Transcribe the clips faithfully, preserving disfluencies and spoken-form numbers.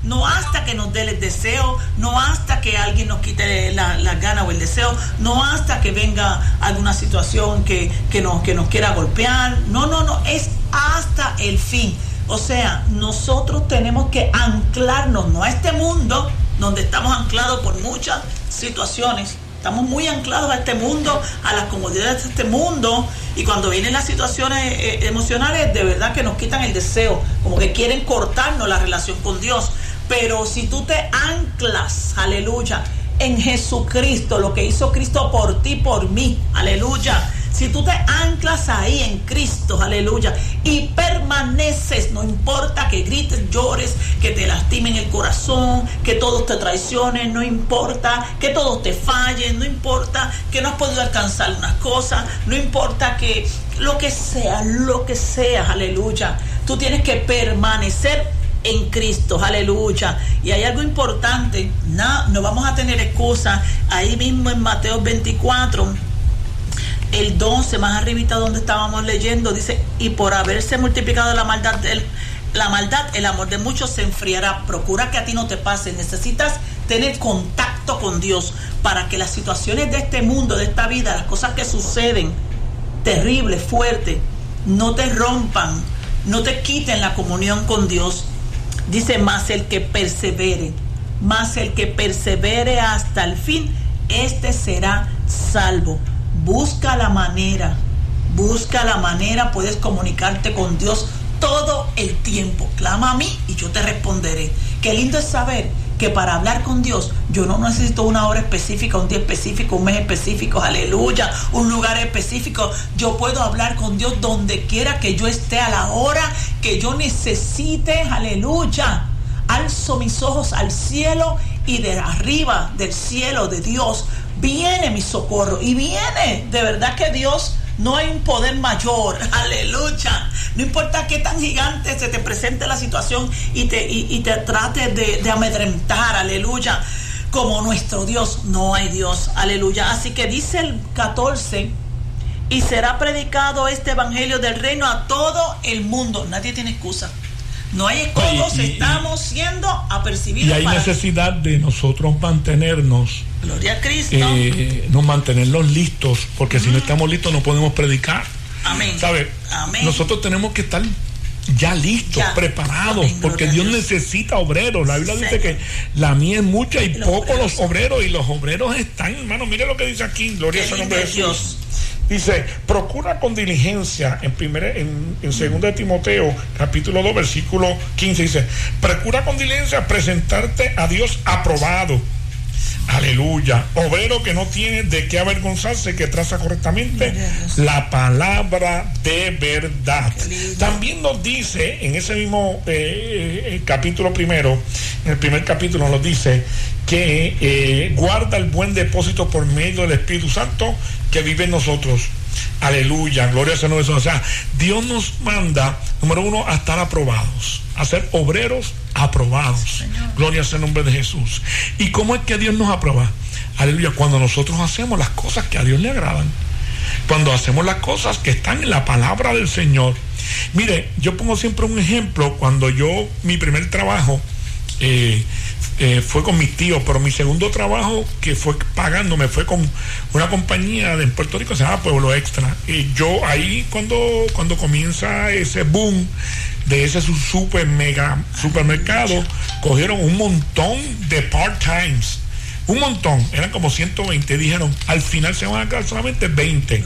no hasta que nos dé el deseo, no hasta que alguien nos quite la, la gana o el deseo, no hasta que venga alguna situación que, que, nos, que nos quiera golpear, no, no, no, es hasta el fin. O sea, nosotros tenemos que anclarnos, no a este mundo, donde estamos anclados por muchas situaciones. Estamos muy anclados a este mundo, a las comodidades de este mundo, y cuando vienen las situaciones eh, emocionales, de verdad que nos quitan el deseo, como que quieren cortarnos la relación con Dios. Pero si tú te anclas, aleluya, en Jesucristo, lo que hizo Cristo por ti, por mí, aleluya, si tú te anclas ahí en Cristo, aleluya, y permaneces, no importa que grites, llores, que te lastimen el corazón, que todos te traicionen, no importa que todos te fallen, no importa que no has podido alcanzar unas cosas, no importa que lo que sea, lo que sea, aleluya, tú tienes que permanecer en Cristo, aleluya. Y hay algo importante, no, no vamos a tener excusa. Ahí mismo en Mateo veinticuatro, el doce, más arribita donde estábamos leyendo, dice: y por haberse multiplicado la maldad del, la maldad, el amor de muchos se enfriará. Procura que a ti no te pase. Necesitas tener contacto con Dios para que las situaciones de este mundo, de esta vida, las cosas que suceden terribles, fuertes, no te rompan, no te quiten la comunión con Dios. Dice: más el que persevere, más el que persevere hasta el fin, este será salvo. Busca la manera, busca la manera, puedes comunicarte con Dios todo el tiempo. Clama a mí y yo te responderé. Qué lindo es saber que para hablar con Dios yo no necesito una hora específica, un día específico, un mes específico, aleluya, un lugar específico. Yo puedo hablar con Dios donde quiera que yo esté, a la hora que yo necesite, aleluya. Alzo mis ojos al cielo y de arriba del cielo de Dios viene mi socorro, y viene, de verdad que Dios, no hay un poder mayor, aleluya. No importa qué tan gigante se te presente la situación y te, y, y te trate de, de amedrentar, aleluya, como nuestro Dios, no hay Dios, aleluya. Así que dice el catorce: y será predicado este evangelio del reino a todo el mundo. Nadie tiene excusa. No hay excusas, estamos siendo apercibidos. Y hay para... necesidad de nosotros mantenernos, gloria a Cristo, eh, no mantenernos listos, porque mm. si no estamos listos no podemos predicar. Amén. ¿Sabe? Amén. Nosotros tenemos que estar ya listos, ya preparados, amén, porque Dios, Dios necesita obreros. La Biblia sí, dice que la mía es mucha y pocos los obreros, y los obreros están, hermano, mire lo que dice aquí, gloria al nombre de Jesús. Dios. Dice: procura con diligencia, en primera, en, en segunda de Timoteo, capítulo dos, versículo quince, dice: procura con diligencia presentarte a Dios aprobado. Aleluya. Obrero que no tiene de qué avergonzarse, que traza correctamente la palabra de verdad. También nos dice, en ese mismo eh, capítulo primero, en el primer capítulo nos dice que eh, guarda el buen depósito por medio del Espíritu Santo que vive en nosotros. Aleluya, gloria a Dios. O sea, Dios nos manda, número uno, a estar aprobados, a ser obreros aprobados. Señor. Gloria al nombre de Jesús. ¿Y cómo es que Dios nos aprueba? Aleluya, cuando nosotros hacemos las cosas que a Dios le agradan, cuando hacemos las cosas que están en la palabra del Señor. Mire, yo pongo siempre un ejemplo. Cuando yo, mi primer trabajo eh, eh, fue con mis tíos, pero mi segundo trabajo que fue pagándome fue con una compañía de Puerto Rico, se llama Pueblo Extra. Y yo ahí cuando, cuando comienza ese boom de ese super mega supermercado, cogieron un montón de part-times, un montón, eran como ciento veinte, dijeron, al final se van a quedar solamente veinte,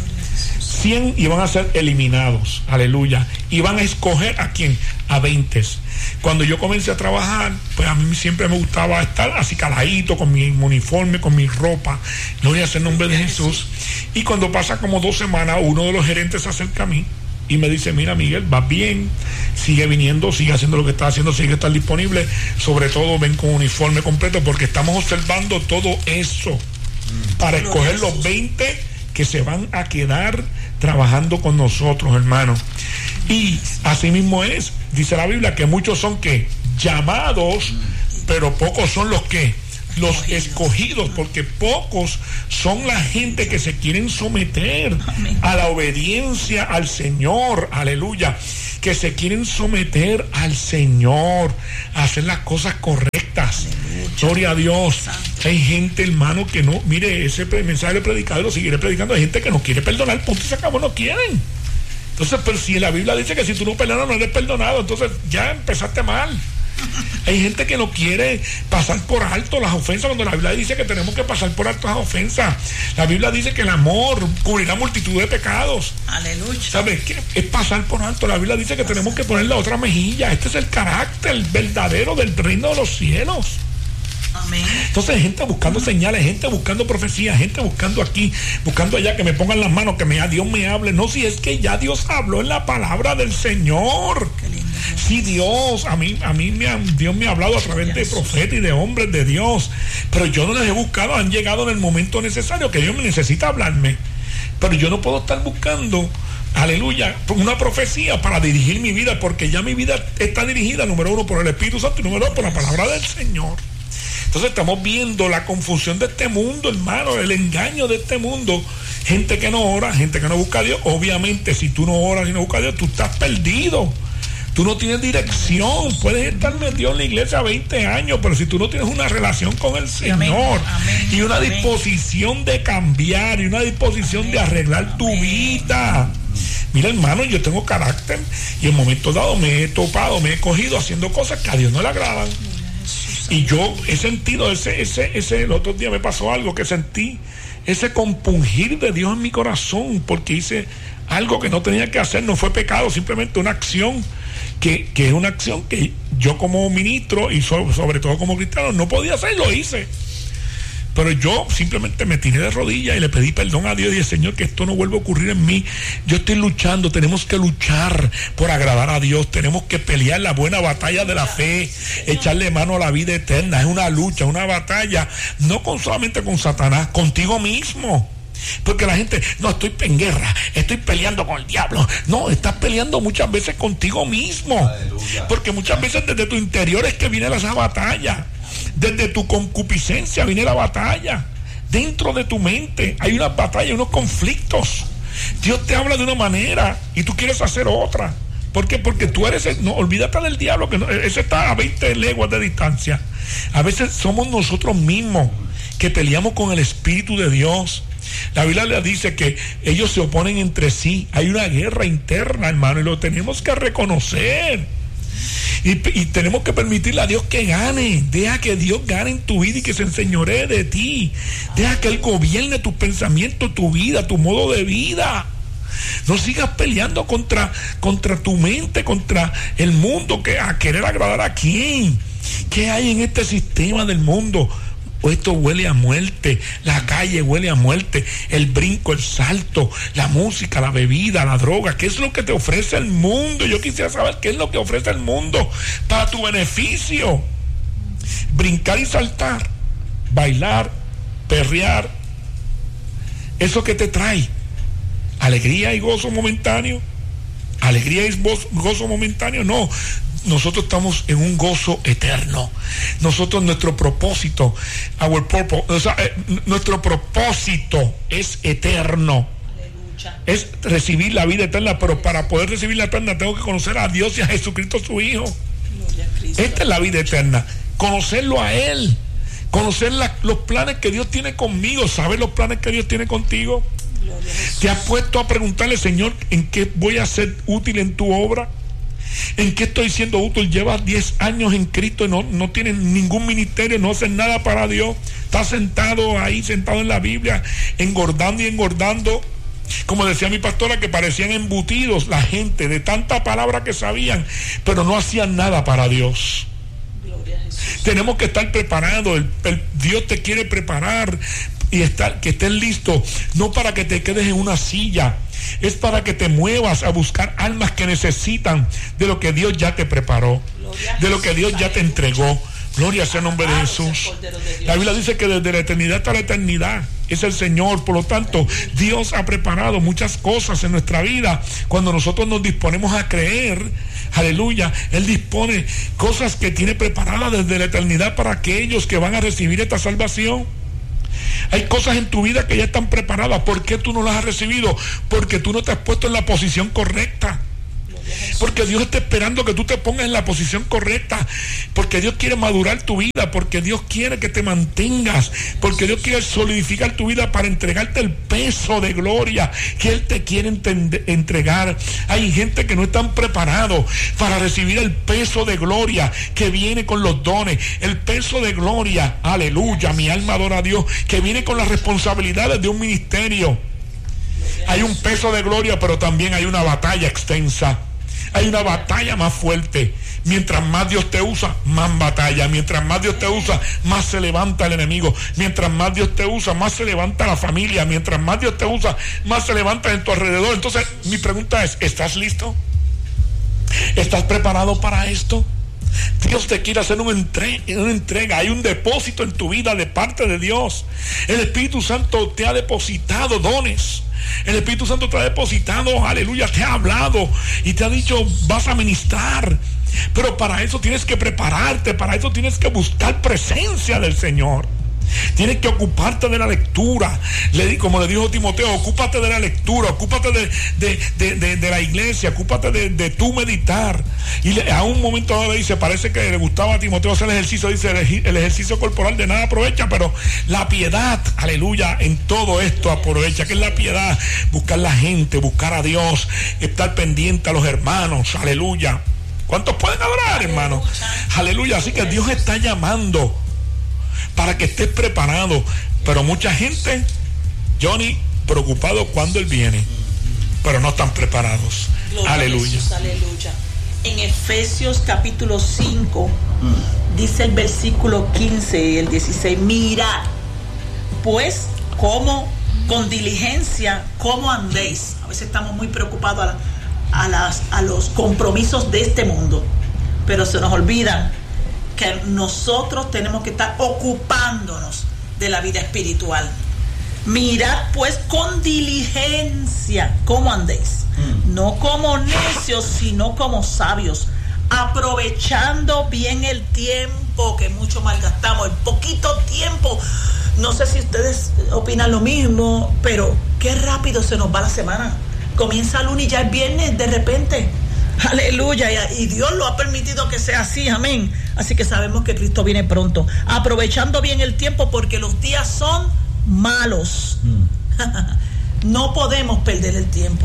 cien iban a ser eliminados, aleluya, iban a escoger a quién, a veinte. Cuando yo comencé a trabajar, pues a mí siempre me gustaba estar así caladito, con mi uniforme, con mi ropa, gloria al nombre de Jesús. Y cuando pasa como dos semanas, uno de los gerentes se acerca a mí y me dice: mira, Miguel, vas bien, sigue viniendo, sigue haciendo lo que estás haciendo, sigue estar disponible, sobre todo ven con uniforme completo, porque estamos observando todo eso para escoger los veinte que se van a quedar trabajando con nosotros, hermanos. Y así mismo es, dice la Biblia, que muchos son que llamados, pero pocos son los que los escogidos, escogidos, porque pocos son la gente que se quieren someter Amén. A la obediencia al Señor, aleluya, que se quieren someter al Señor, a hacer las cosas correctas. Aleluya. Gloria a Dios. Santo. Hay gente, hermano, que no, mire, ese mensaje de predicador lo seguiré predicando, hay gente que no quiere perdonar, punto y se acabó, no quieren. Entonces, pero si la Biblia dice que si tú no perdonas no eres perdonado, entonces ya empezaste mal. Hay gente que no quiere pasar por alto las ofensas, cuando la Biblia dice que tenemos que pasar por alto las ofensas. La Biblia dice que el amor cubrirá multitud de pecados. Aleluya. ¿Sabes qué? Es pasar por alto. La Biblia dice que tenemos que poner la otra mejilla. Este es el carácter verdadero del reino de los cielos. Amén. Entonces hay gente buscando señales, gente buscando profecías, gente buscando aquí, buscando allá, que me pongan las manos, que me, Dios me hable. No, si es que ya Dios habló en la palabra del Señor. Qué lindo. Sí, Dios, a mí, a mí me ha, Dios me ha hablado a través de profetas y de hombres de Dios, pero yo no les he buscado, han llegado en el momento necesario que Dios me necesita hablarme, pero yo no puedo estar buscando, aleluya, una profecía para dirigir mi vida, porque ya mi vida está dirigida, número uno, por el Espíritu Santo y número dos, por la palabra del Señor. Entonces estamos viendo la confusión de este mundo, hermano, el engaño de este mundo. Gente que no ora, gente que no busca a Dios. Obviamente, si tú no oras y no buscas a Dios, tú estás perdido. Tú no tienes dirección. Puedes estar metido en la iglesia veinte años, pero si tú no tienes una relación con el Señor, amén, amén, y una amén. disposición de cambiar y una disposición amén, de arreglar tu amén. vida. Mira, hermano, yo tengo carácter y en momentos dados me he topado, me he cogido haciendo cosas que a Dios no le agradan. Y yo he sentido ese, ese, ese, el otro día me pasó algo que sentí, ese compungir de Dios en mi corazón, porque hice algo que no tenía que hacer, no fue pecado, simplemente una acción, que, que es una acción que yo como ministro y so, sobre todo como cristiano no podía hacer, lo hice. Pero yo simplemente me tiré de rodillas y le pedí perdón a Dios y dije, Señor, que esto no vuelva a ocurrir en mí. Yo estoy luchando, tenemos que luchar por agradar a Dios, tenemos que pelear la buena batalla de la fe, echarle mano a la vida eterna. Es una lucha, una batalla, no con, solamente con Satanás, contigo mismo. Porque la gente, no, estoy en guerra, estoy peleando con el diablo. No, estás peleando muchas veces contigo mismo. Aleluya. Porque muchas veces desde tu interior es que viene esa batalla. Desde tu concupiscencia viene la batalla. Dentro de tu mente hay una batalla, unos conflictos. Dios te habla de una manera y tú quieres hacer otra. ¿Por qué? Porque tú eres, el, no, olvídate del diablo, que no, ese está a veinte leguas de distancia. A veces somos nosotros mismos que peleamos con el Espíritu de Dios. La Biblia le dice que ellos se oponen entre sí. Hay una guerra interna, hermano, y lo tenemos que reconocer. Y, y tenemos que permitirle a Dios que gane. Deja que Dios gane en tu vida y que se enseñoree de ti. Deja que Él gobierne tus pensamientos, tu vida, tu modo de vida. No sigas peleando contra, contra tu mente, contra el mundo, que a querer agradar a quién. ¿Qué hay en este sistema del mundo? Esto huele a muerte, la calle huele a muerte, el brinco, el salto, la música, la bebida, la droga. ¿Qué es lo que te ofrece el mundo? Yo quisiera saber qué es lo que ofrece el mundo para tu beneficio. Brincar y saltar, bailar, perrear, ¿eso qué te trae? ¿Alegría y gozo momentáneo? ¿Alegría y gozo momentáneo? No. Nosotros estamos en un gozo eterno. Nosotros, nuestro propósito, our purpose, o sea, eh, nuestro propósito es eterno. Aleluya. Es recibir la vida eterna, pero para poder recibir la eterna tengo que conocer a Dios y a Jesucristo su Hijo. Esta es la vida eterna, conocerlo a Él, conocer la, los planes que Dios tiene conmigo, saber los planes que Dios tiene contigo. ¿Te has puesto a preguntarle, Señor, en qué voy a ser útil en tu obra? ¿En qué estoy siendo útil? Llevas diez años en Cristo y no, no tienes ningún ministerio, no haces nada para Dios. Estás sentado ahí, sentado en la Biblia, engordando y engordando. Como decía mi pastora, que parecían embutidos la gente de tanta palabra que sabían, pero no hacían nada para Dios. Gloria a Jesús. Tenemos que estar preparados. El, el, Dios te quiere preparar y estar, que estés listo, no para que te quedes en una silla, es para que te muevas a buscar almas que necesitan de lo que Dios ya te preparó, de lo que Dios ya te entregó. Gloria sea el nombre de Jesús. La Biblia dice que desde la eternidad hasta la eternidad es el Señor. Por lo tanto, Dios ha preparado muchas cosas en nuestra vida. Cuando nosotros nos disponemos a creer, aleluya, Él dispone cosas que tiene preparadas desde la eternidad para aquellos que van a recibir esta salvación. Hay cosas en tu vida que ya están preparadas. ¿Por qué tú no las has recibido? Porque tú no te has puesto en la posición correcta. Porque Dios está esperando que tú te pongas en la posición correcta, porque Dios quiere madurar tu vida, porque Dios quiere que te mantengas, porque Dios quiere solidificar tu vida para entregarte el peso de gloria que Él te quiere entende- entregar. Hay gente que no están preparados para recibir el peso de gloria que viene con los dones, el peso de gloria, aleluya, mi alma adora a Dios, que viene con las responsabilidades de un ministerio. Hay un peso de gloria, pero también hay una batalla extensa. Hay una batalla más fuerte. Mientras más Dios te usa, más batalla. Mientras más Dios te usa, más se levanta el enemigo. Mientras más Dios te usa, más se levanta la familia. Mientras más Dios te usa, más se levanta en tu alrededor. Entonces, mi pregunta es, ¿estás listo? ¿Estás preparado para esto? Dios te quiere hacer una entrega, una entrega. Hay un depósito en tu vida de parte de Dios. El Espíritu Santo te ha depositado dones. El Espíritu Santo te ha depositado, aleluya, te ha hablado y te ha dicho, vas a ministrar. Pero para eso tienes que prepararte, para eso tienes que buscar presencia del Señor. Tienes que ocuparte de la lectura. Le, como le dijo Timoteo, ocúpate de la lectura, ocúpate de, de, de, de, de la iglesia, ocúpate de, de tu meditar. Y le, a un momento dado le dice, parece que le gustaba a Timoteo hacer el ejercicio, dice, el, el ejercicio corporal de nada aprovecha, pero la piedad, aleluya, en todo esto aprovecha. ¿Qué es la piedad? Buscar la gente, buscar a Dios, estar pendiente a los hermanos, aleluya. ¿Cuántos pueden adorar, hermanos? Aleluya, así que Dios está llamando para que estés preparado, pero mucha gente, Johnny, preocupado cuando Él viene, pero no están preparados. Gloria aleluya. Jesús, aleluya. En Efesios capítulo cinco mm. dice el versículo quince y el dieciséis, mirad pues cómo con diligencia cómo andéis. A veces estamos muy preocupados a, a, las, a los compromisos de este mundo, pero se nos olvidan que nosotros tenemos que estar ocupándonos de la vida espiritual. Mirad pues con diligencia cómo andéis, mm. no como necios, sino como sabios, aprovechando bien el tiempo que mucho malgastamos, el poquito tiempo. No sé si ustedes opinan lo mismo, pero qué rápido se nos va la semana. Comienza el lunes y ya es viernes de repente. Aleluya, y Dios lo ha permitido que sea así, amén. Así que sabemos que Cristo viene pronto, aprovechando bien el tiempo porque los días son malos. mm. No podemos perder el tiempo.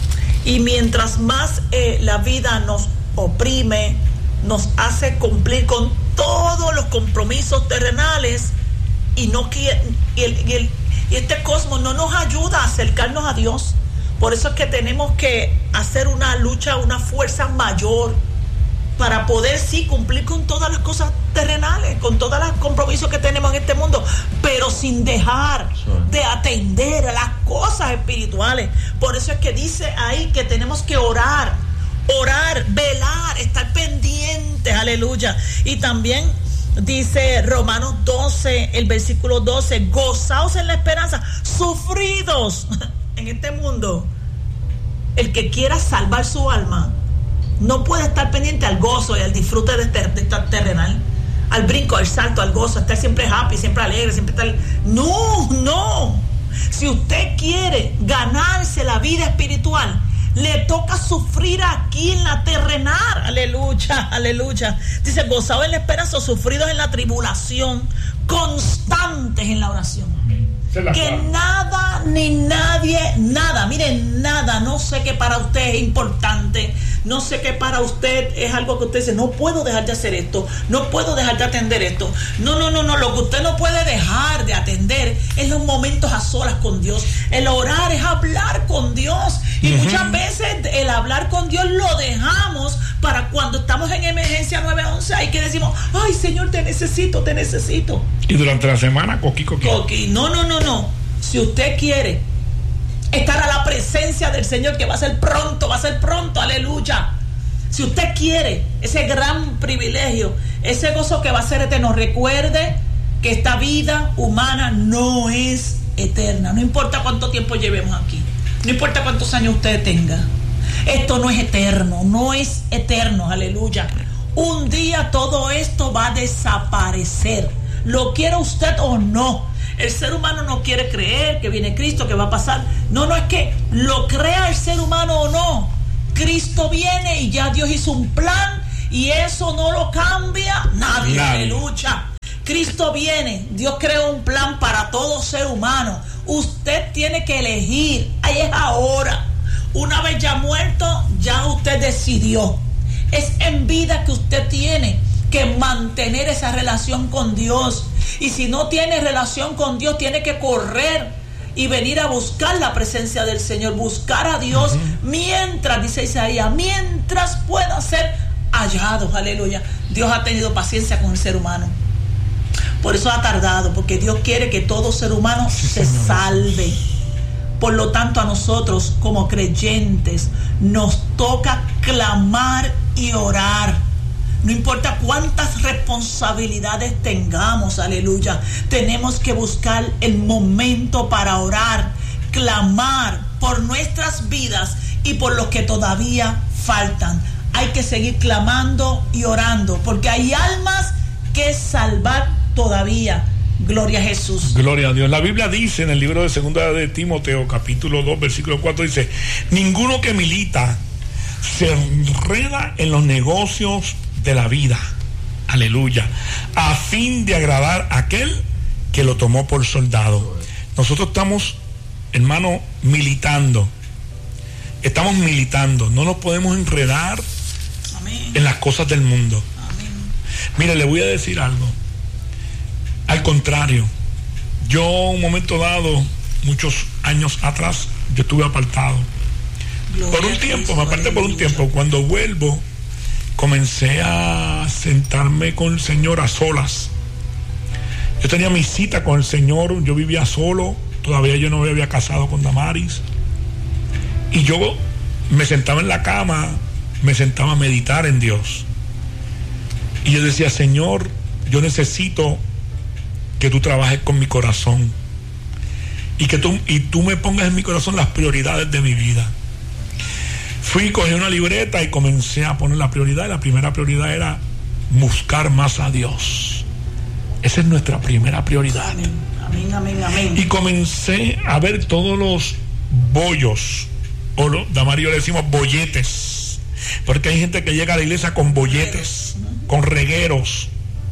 Y mientras más eh, la vida nos oprime, nos hace cumplir con todos los compromisos terrenales y, no, y, el, y, el, y este cosmos no nos ayuda a acercarnos a Dios. Por eso es que tenemos que hacer una lucha, una fuerza mayor para poder sí cumplir con todas las cosas terrenales, con todos los compromisos que tenemos en este mundo, pero sin dejar de atender a las cosas espirituales. Por eso es que dice ahí que tenemos que orar, orar, velar, estar pendientes, aleluya. Y también dice Romanos doce, el versículo doce, gozaos en la esperanza, sufridos. En este mundo, el que quiera salvar su alma no puede estar pendiente al gozo y al disfrute de este, de este terrenal, al brinco, al salto, al gozo, estar siempre happy, siempre alegre, siempre estar... No, no. Si usted quiere ganarse la vida espiritual, le toca sufrir aquí en la terrenal. Aleluya, aleluya. Dice, gozados en la esperanza, sufridos en la tribulación, constantes en la oración. Que nada ni nadie, nada, miren, nada, no sé qué para usted es importante, no sé qué para usted es algo que usted dice, no puedo dejar de hacer esto, no puedo dejar de atender esto. No, no, no, no, lo que usted no puede dejar de atender es los momentos a solas con Dios. El orar es hablar con Dios. Y uh-huh. muchas veces el hablar con Dios lo dejamos para cuando estamos en emergencia nueve once, ahí que decimos, ay Señor, te necesito, te necesito. Y durante la semana, coqui, coqui. Coqui, no, no, no, no. Si usted quiere estar a la presencia del Señor, que va a ser pronto, va a ser pronto, aleluya. Si usted quiere ese gran privilegio, ese gozo que va a ser eterno, recuerde que esta vida humana no es eterna. No importa cuánto tiempo llevemos aquí, no importa cuántos años usted tenga, esto no es eterno, no es eterno, aleluya. Un día todo esto va a desaparecer, lo quiera usted o no. El ser humano no quiere creer que viene Cristo, que va a pasar. No, no es que lo crea el ser humano o no. Cristo viene y ya Dios hizo un plan y eso no lo cambia nadie, nadie. Aleluya. Cristo viene, Dios creó un plan para todo ser humano. Usted tiene que elegir, ahí es ahora. Una vez ya muerto, ya usted decidió. Es en vida que usted tiene que mantener esa relación con Dios. Y si no tiene relación con Dios, tiene que correr y venir a buscar la presencia del Señor, buscar a Dios uh-huh. mientras, dice Isaías, mientras pueda ser hallado. Aleluya. Dios ha tenido paciencia con el ser humano. Por eso ha tardado, porque Dios quiere que todo ser humano sí, se señor. salve. Por lo tanto, a nosotros como creyentes nos toca clamar y orar. No importa cuántas responsabilidades tengamos, aleluya, tenemos que buscar el momento para orar, clamar por nuestras vidas y por los que todavía faltan. Hay que seguir clamando y orando, porque hay almas que salvar todavía. Gloria a Jesús. Gloria a Dios. La Biblia dice en el libro de Segunda de Timoteo, capítulo dos, versículo cuatro, dice: ninguno que milita se enreda en los negocios de la vida, aleluya, a fin de agradar a aquel que lo tomó por soldado. Nosotros estamos, hermano, militando. Estamos militando. No nos podemos enredar Amén. en las cosas del mundo. Amén. Mire, le voy a decir algo. Al contrario, yo un momento dado, muchos años atrás, yo estuve apartado. Gloria por un tiempo, me aparté por un tiempo. Cuando vuelvo, comencé a sentarme con el Señor a solas. Yo tenía mi cita con el Señor, yo vivía solo, todavía yo no me había casado con Damaris. Y yo me sentaba en la cama, me sentaba a meditar en Dios. Y yo decía: Señor, yo necesito que tú trabajes con mi corazón y que tú, y tú me pongas en mi corazón las prioridades de mi vida. Fui, cogí una libreta y comencé a poner la prioridad. La primera prioridad era buscar más a Dios. Esa es nuestra primera prioridad. Amén, amén, amén, amén. Y comencé a ver todos los bollos, o lo, Damario le decimos bolletes, porque hay gente que llega a la iglesia con bolletes, con regueros,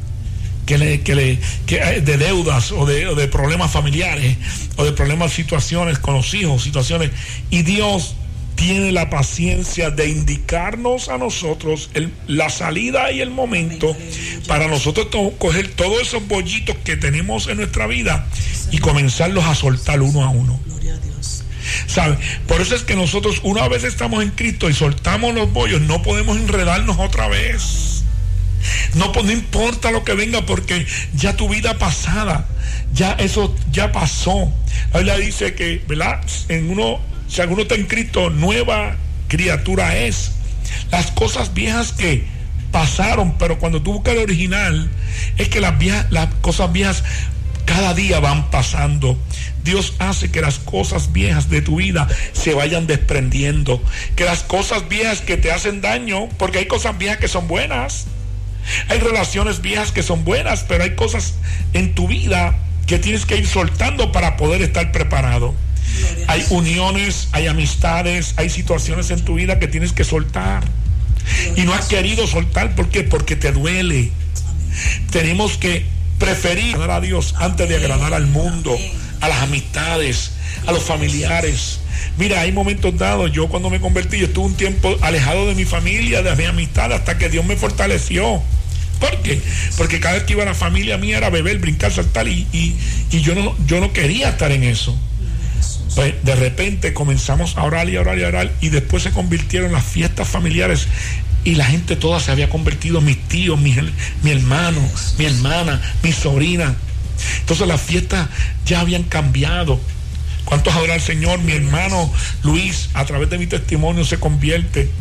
que le, que le, que de deudas o de, o de problemas familiares o de problemas, situaciones con los hijos, situaciones, y Dios tiene la paciencia de indicarnos a nosotros el, la salida y el momento para nosotros to, coger todos esos bollitos que tenemos en nuestra vida y comenzarlos a soltar uno a uno. Gloria a Dios. ¿Sabe? Por eso es que nosotros, una vez estamos en Cristo y soltamos los bollos, no podemos enredarnos otra vez. No, no importa lo que venga, porque ya tu vida pasada, ya eso ya pasó. La Biblia dice que, ¿verdad? En uno, si alguno está en Cristo, nueva criatura es. Las cosas viejas que pasaron, pero cuando tú buscas el original, es que las viejas, las cosas viejas cada día van pasando. Dios hace que las cosas viejas de tu vida se vayan desprendiendo, que las cosas viejas que te hacen daño, porque hay cosas viejas que son buenas. Hay relaciones viejas que son buenas, pero hay cosas en tu vida que tienes que ir soltando para poder estar preparado. Hay uniones, hay amistades, hay situaciones en tu vida que tienes que soltar. Y no has querido soltar, ¿por qué? Porque te duele. Tenemos que preferir agradar a Dios antes de agradar al mundo, a las amistades, a los familiares. Mira, hay momentos dados, yo cuando me convertí, yo estuve un tiempo alejado de mi familia, de mi amistad, hasta que Dios me fortaleció. ¿Por qué? Porque cada vez que iba a la familia mía era beber, brincar, saltar, y, y, y yo no, yo no quería estar en eso. Pues de repente comenzamos a orar y a orar y a orar, y después se convirtieron las fiestas familiares, y la gente toda se había convertido, mis tíos, mi, mi hermano, mi hermana, mi sobrina. Entonces las fiestas ya habían cambiado. ¿Cuántos adoran al Señor? Mi hermano Luis, a través de mi testimonio, se convierte.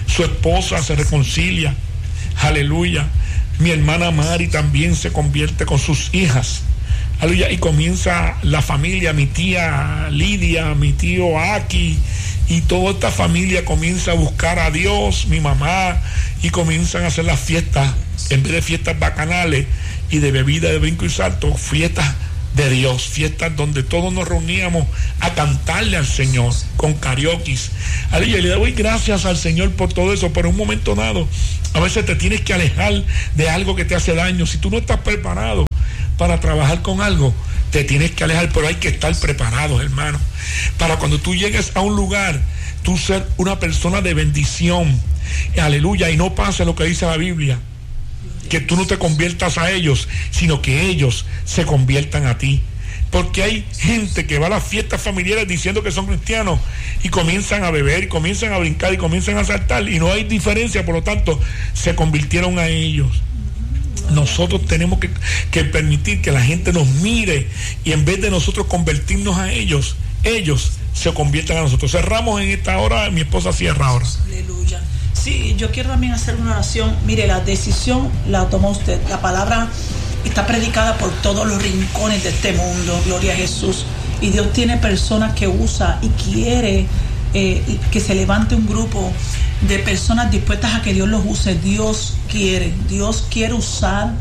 su esposa se reconcilia, aleluya. Mi hermana Mari también se convierte con sus hijas, aleluya, y comienza la familia, mi tía Lidia, mi tío Aki, y toda esta familia comienza a buscar a Dios, mi mamá, y comienzan a hacer las fiestas, en vez de fiestas bacanales y de bebida de brinco y salto, fiestas de Dios, fiestas donde todos nos reuníamos a cantarle al Señor con karaokes. Aleluya, y le doy gracias al Señor por todo eso, pero en un momento dado a veces te tienes que alejar de algo que te hace daño. Si tú no estás preparado para trabajar con algo, te tienes que alejar, pero hay que estar preparados, hermano, para cuando tú llegues a un lugar, tú ser una persona de bendición, aleluya, y no pase lo que dice la Biblia, que tú no te conviertas a ellos, sino que ellos se conviertan a ti. Porque hay gente que va a las fiestas familiares diciendo que son cristianos y comienzan a beber, y comienzan a brincar, y comienzan a saltar, y no hay diferencia, por lo tanto, se convirtieron a ellos. Nosotros tenemos que, que permitir que la gente nos mire, y en vez de nosotros convertirnos a ellos, ellos se conviertan a nosotros. Cerramos en esta hora, mi esposa cierra ahora. Aleluya. Sí, yo quiero también hacer una oración. Mire, la decisión la tomó usted. La palabra está predicada por todos los rincones de este mundo, gloria a Jesús. Y Dios tiene personas que usa y quiere eh, que se levante un grupo de personas dispuestas a que Dios los use. Dios quiere, Dios quiere usar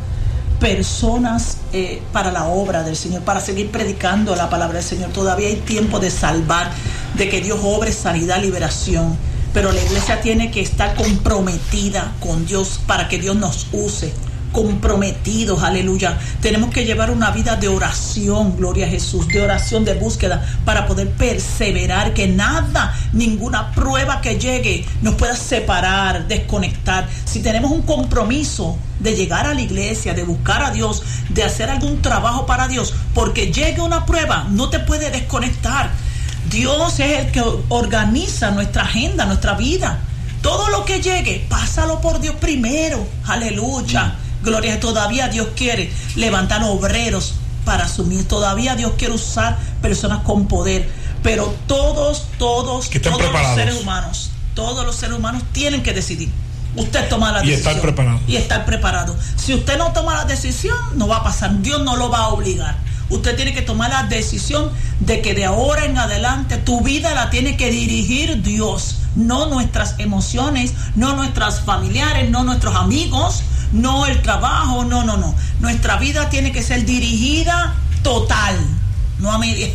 personas eh, para la obra del Señor, para seguir predicando la palabra del Señor. Todavía hay tiempo de salvar, de que Dios obre sanidad, liberación. Pero la iglesia tiene que estar comprometida con Dios para que Dios nos use. Comprometidos, aleluya. Tenemos que llevar una vida de oración, gloria a Jesús, de oración, de búsqueda, para poder perseverar, que nada, ninguna prueba que llegue nos pueda separar, desconectar. Si tenemos un compromiso de llegar a la iglesia, de buscar a Dios, de hacer algún trabajo para Dios, porque llegue una prueba, no te puede desconectar. Dios es el que organiza nuestra agenda, nuestra vida. Todo lo que llegue, pásalo por Dios primero. Aleluya. Gloria, todavía Dios quiere levantar obreros para asumir. Todavía Dios quiere usar personas con poder. Pero todos, todos, todos los seres humanos, todos los seres humanos tienen que decidir. Usted toma la decisión. Y estar preparado. Y estar preparado. Si usted no toma la decisión, no va a pasar. Dios no lo va a obligar. Usted tiene que tomar la decisión de que de ahora en adelante tu vida la tiene que dirigir Dios, no nuestras emociones, no nuestros familiares, no nuestros amigos, no el trabajo, no, no, no. Nuestra vida tiene que ser dirigida total, no a media,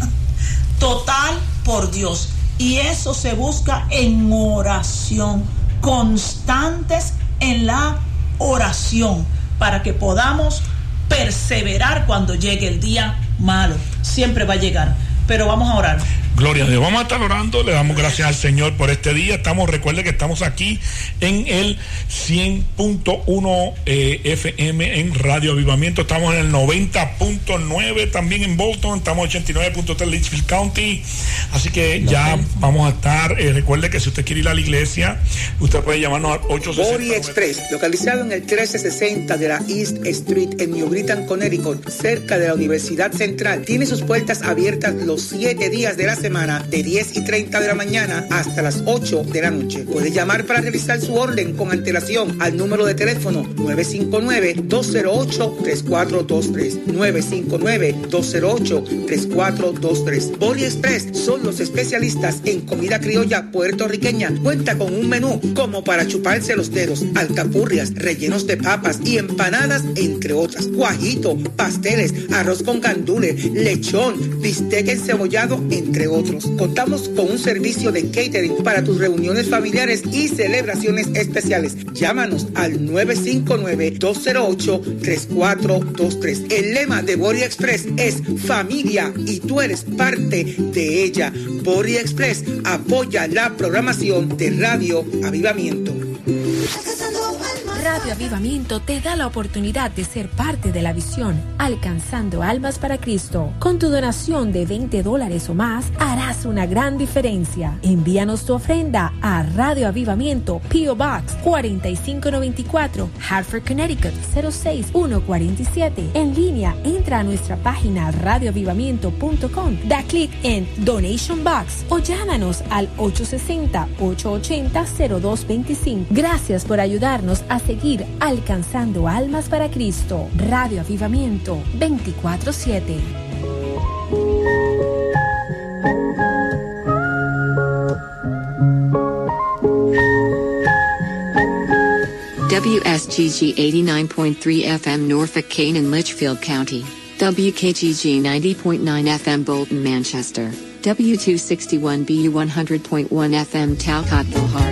total por Dios. Y eso se busca en oración, constantes en la oración, para que podamos perseverar cuando llegue el día malo. Siempre va a llegar, pero vamos a orar. Gloria a Dios. Vamos a estar orando. Le damos gracias al Señor por este día. Estamos, recuerde que estamos aquí en el cien punto uno eh, F M en Radio Avivamiento. Estamos en el noventa punto nueve también en Bolton. Estamos en ochenta y nueve punto tres Litchfield County. Así que ya vamos a estar. Eh, recuerde que si usted quiere ir a la iglesia, usted puede llamarnos al ocho sesenta. Bori Express, localizado en el trece sesenta de la East Street en New Britain, Connecticut, cerca de la Universidad Central, tiene sus puertas abiertas los siete días de la semana, de diez y treinta de la mañana hasta las ocho de la noche. Puede llamar para realizar su orden con antelación al número de teléfono nueve cinco nueve, dos cero ocho, tres cuatro dos tres, nueve cinco nueve, dos cero ocho, tres cuatro dos tres. Bori Express son los especialistas en comida criolla puertorriqueña. Cuenta con un menú como para chuparse los dedos, alcapurrias, rellenos de papas y empanadas, entre otras. Guajito, pasteles, arroz con gandules, lechón, bistec encebollado, entre otros. Contamos con un servicio de catering para tus reuniones familiares y celebraciones especiales. Llámanos al nueve cinco nueve, dos cero ocho, tres cuatro dos tres. El lema de Bori Express es familia y tú eres parte de ella. Bori Express apoya la programación de Radio Avivamiento. Radio Avivamiento te da la oportunidad de ser parte de la visión Alcanzando Almas para Cristo. Con tu donación de veinte dólares o más, harás una gran diferencia. Envíanos tu ofrenda a Radio Avivamiento, P O Box cuatro cinco nueve cuatro, Hartford, Connecticut cero seis uno cuatro siete. En línea, entra a nuestra página radio avivamiento punto com, da clic en Donation Box o llámanos al ocho seis cero, ocho ocho cero, cero dos dos cinco. Gracias por ayudarnos a seguir alcanzando almas para Cristo. Radio Avivamiento veinticuatro siete. W S G G eighty-nine point three F M Norfolk, Kane and Litchfield County. W K G G ninety point nine F M Bolton, Manchester. W two sixty-one B U one hundred point one F M Talcott, Gilhart.